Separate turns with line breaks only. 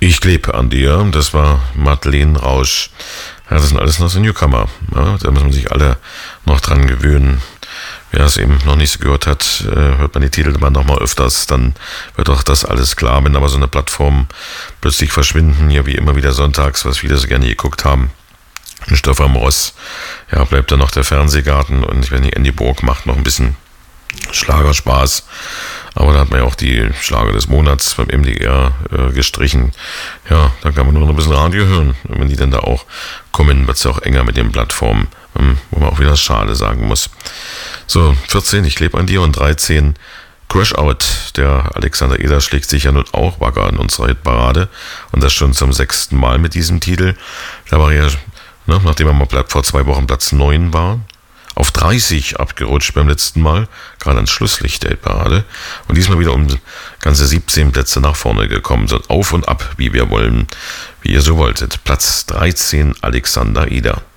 Ich klebe an dir, das war Madeleine Rausch. Ja, das sind alles noch so Newcomer. Ja, da muss man sich alle noch dran gewöhnen. Wer es eben noch nicht so gehört hat, hört man die Titel immer noch mal öfters, dann wird auch das alles klar. Wenn aber so eine Plattform plötzlich verschwinden, hier wie immer wieder sonntags, was viele so gerne geguckt haben, in Stefan Ross, ja, bleibt dann noch der Fernsehgarten und ich weiß nicht, Andy Borg macht noch ein bisschen Schlagerspaß. Aber da hat man ja auch die Schlager des Monats beim MDR gestrichen. Ja, da kann man nur noch ein bisschen Radio hören. Und wenn die dann da auch kommen, wird es ja auch enger mit den Plattformen, wo man auch wieder schade sagen muss. So, 14, ich klebe an dir und 13, Crash Out. Der Alexander Eder schlägt sich ja nun auch wacker in unserer Hitparade und das schon zum 6. Mal mit diesem Titel. Da war er, nachdem er mal vor 2 Wochen Platz 9 war, auf 30 abgerutscht beim letzten Mal, gerade ans Schlusslicht der Hitparade und diesmal wieder um ganze 17 Plätze nach vorne gekommen, so auf und ab, wie wir wollen, wie ihr so wolltet. Platz 13, Alexander Eder.